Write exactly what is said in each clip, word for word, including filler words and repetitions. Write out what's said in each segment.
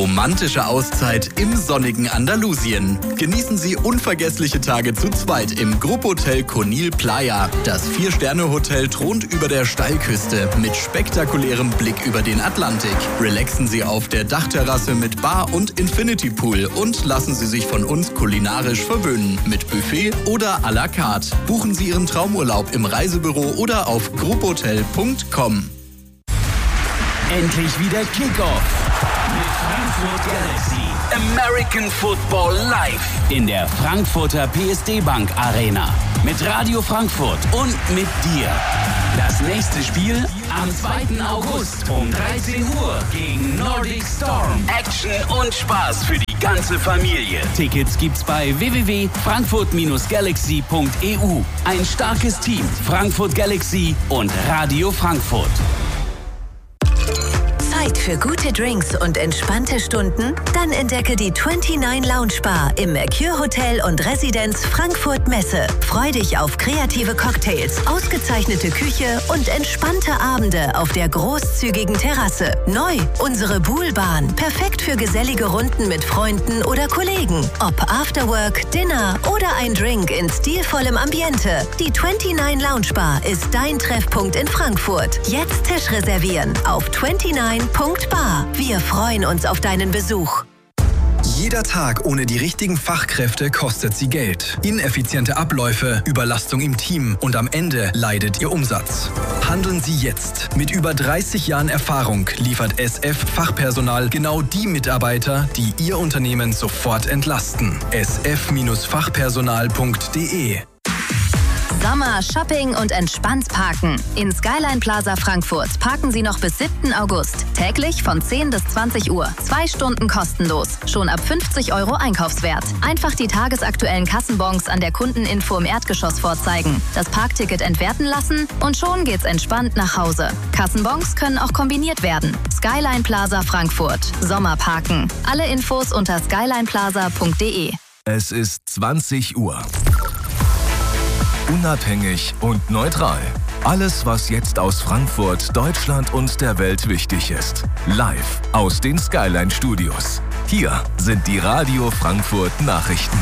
romantische Auszeit im sonnigen Andalusien. Genießen Sie unvergessliche Tage zu zweit im Grupphotel Conil Playa. Das Vier-Sterne-Hotel thront über der Steilküste mit spektakulärem Blick über den Atlantik. Relaxen Sie auf der Dachterrasse mit Bar und Infinity Pool und lassen Sie sich von uns kulinarisch verwöhnen mit Buffet oder à la carte. Buchen Sie Ihren Traumurlaub im Reisebüro oder auf grupphotel punkt com. Endlich wieder Kickoff mit Frankfurt Galaxy. American Football live in der Frankfurter P S D Bank Arena. Mit Radio Frankfurt und mit dir. Das nächste Spiel am zweiten August um dreizehn Uhr gegen Nordic Storm. Action und Spaß für die ganze Familie. Tickets gibt's bei w w w punkt frankfurt galaxy punkt e u. Ein starkes Team, Frankfurt Galaxy und Radio Frankfurt. Zeit für gute Drinks und entspannte Stunden? Dann entdecke die neunundzwanzig Lounge Bar im Mercure Hotel und Residenz Frankfurt Messe. Freu dich auf kreative Cocktails, ausgezeichnete Küche und entspannte Abende auf der großzügigen Terrasse. Neu, unsere Poolbahn. Perfekt für gesellige Runden mit Freunden oder Kollegen. Ob Afterwork, Dinner oder ein Drink in stilvollem Ambiente. Die neunundzwanzig Lounge Bar ist dein Treffpunkt in Frankfurt. Jetzt Tisch reservieren auf neunundneunzig Punkt bar. Wir freuen uns auf deinen Besuch. Jeder Tag ohne die richtigen Fachkräfte kostet sie Geld. Ineffiziente Abläufe, Überlastung im Team und am Ende leidet ihr Umsatz. Handeln Sie jetzt. Mit über dreißig Jahren Erfahrung liefert S F Fachpersonal genau die Mitarbeiter, die Ihr Unternehmen sofort entlasten. s f fachpersonal punkt de Sommer, Shopping und entspannt parken. In Skyline Plaza Frankfurt parken Sie noch bis siebten August. Täglich von zehn bis zwanzig Uhr. Zwei Stunden kostenlos. Schon ab fünfzig Euro Einkaufswert. Einfach die tagesaktuellen Kassenbons an der Kundeninfo im Erdgeschoss vorzeigen. Das Parkticket entwerten lassen und schon geht's entspannt nach Hause. Kassenbons können auch kombiniert werden. Skyline Plaza Frankfurt. Sommerparken. Alle Infos unter skyline plaza punkt de. Es ist zwanzig Uhr. Unabhängig und neutral. Alles, was jetzt aus Frankfurt, Deutschland und der Welt wichtig ist. Live aus den Skyline Studios. Hier sind die Radio Frankfurt Nachrichten.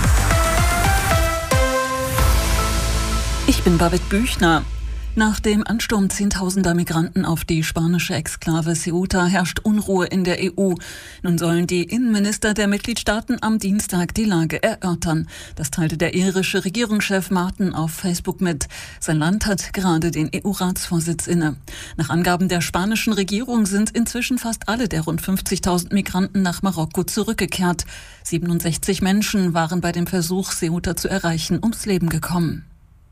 Ich bin Babette Büchner. Nach dem Ansturm zehntausender Migranten auf die spanische Exklave Ceuta herrscht Unruhe in der E U. Nun sollen die Innenminister der Mitgliedstaaten am Dienstag die Lage erörtern. Das teilte der irische Regierungschef Martin auf Facebook mit. Sein Land hat gerade den E U-Ratsvorsitz inne. Nach Angaben der spanischen Regierung sind inzwischen fast alle der rund fünfzigtausend Migranten nach Marokko zurückgekehrt. siebenundsechzig Menschen waren bei dem Versuch, Ceuta zu erreichen, ums Leben gekommen.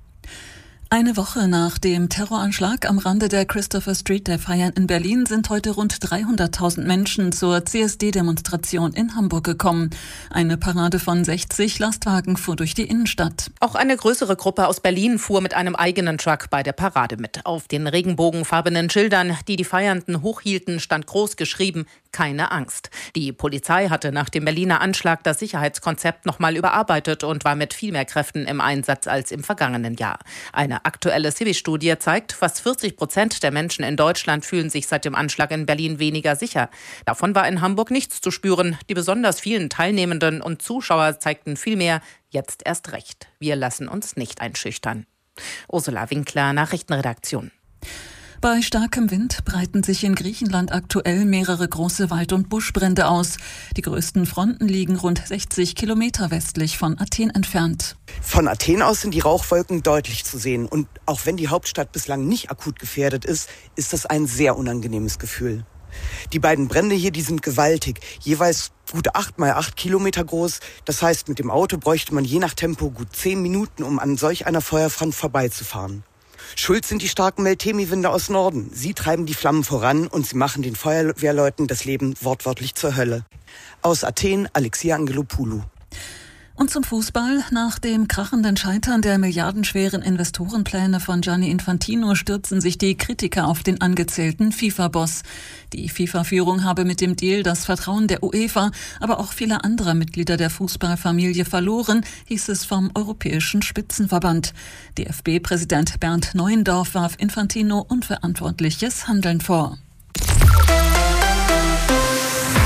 Eine Woche nach dem Terroranschlag am Rande der Christopher Street der Feiern in Berlin sind heute rund dreihunderttausend Menschen zur C S D-Demonstration in Hamburg gekommen. Eine Parade von sechzig Lastwagen fuhr durch die Innenstadt. Auch eine größere Gruppe aus Berlin fuhr mit einem eigenen Truck bei der Parade mit. Auf den regenbogenfarbenen Schildern, die die Feiernden hochhielten, stand groß geschrieben: Keine Angst. Die Polizei hatte nach dem Berliner Anschlag das Sicherheitskonzept nochmal überarbeitet und war mit viel mehr Kräften im Einsatz als im vergangenen Jahr. Eine aktuelle Civi-Studie zeigt, fast vierzig Prozent der Menschen in Deutschland fühlen sich seit dem Anschlag in Berlin weniger sicher. Davon war in Hamburg nichts zu spüren. Die besonders vielen Teilnehmenden und Zuschauer zeigten vielmehr, jetzt erst recht. Wir lassen uns nicht einschüchtern. Ursula Winkler, Nachrichtenredaktion. Bei starkem Wind breiten sich in Griechenland aktuell mehrere große Wald- und Buschbrände aus. Die größten Fronten liegen rund sechzig Kilometer westlich von Athen entfernt. Von Athen aus sind die Rauchwolken deutlich zu sehen. Und auch wenn die Hauptstadt bislang nicht akut gefährdet ist, ist das ein sehr unangenehmes Gefühl. Die beiden Brände hier, die sind gewaltig. Jeweils gut acht mal acht Kilometer groß. Das heißt, mit dem Auto bräuchte man je nach Tempo gut zehn Minuten, um an solch einer Feuerfront vorbeizufahren. Schuld sind die starken Meltemi-Winde aus Norden. Sie treiben die Flammen voran und sie machen den Feuerwehrleuten das Leben wortwörtlich zur Hölle. Aus Athen, Alexia Angelopoulou. Und zum Fußball. Nach dem krachenden Scheitern der milliardenschweren Investorenpläne von Gianni Infantino stürzen sich die Kritiker auf den angezählten FIFA-Boss. Die FIFA-Führung habe mit dem Deal das Vertrauen der UEFA, aber auch vieler anderer Mitglieder der Fußballfamilie verloren, hieß es vom Europäischen Spitzenverband. D F B-Präsident Bernd Neuendorf warf Infantino unverantwortliches Handeln vor.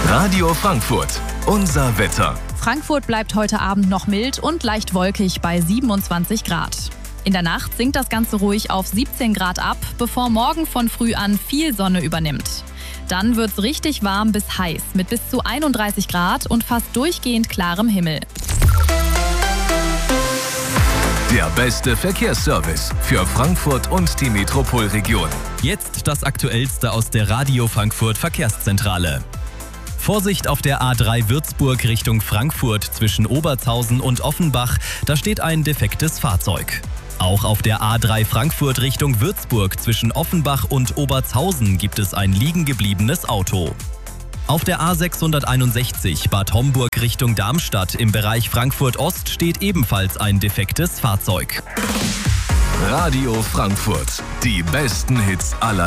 Radio Frankfurt, unser Wetter. Frankfurt bleibt heute Abend noch mild und leicht wolkig bei siebenundzwanzig Grad. In der Nacht sinkt das Ganze ruhig auf siebzehn Grad ab, bevor morgen von früh an viel Sonne übernimmt. Dann wird's richtig warm bis heiß mit bis zu einunddreißig Grad und fast durchgehend klarem Himmel. Der beste Verkehrsservice für Frankfurt und die Metropolregion. Jetzt das Aktuellste aus der Radio Frankfurt Verkehrszentrale. Vorsicht auf der A drei Würzburg Richtung Frankfurt zwischen Obertshausen und Offenbach, da steht ein defektes Fahrzeug. Auch auf der A drei Frankfurt Richtung Würzburg zwischen Offenbach und Obertshausen gibt es ein liegen gebliebenes Auto. Auf der A sechshunderteinundsechzig Bad Homburg Richtung Darmstadt im Bereich Frankfurt Ost steht ebenfalls ein defektes Fahrzeug. Radio Frankfurt, die besten Hits aller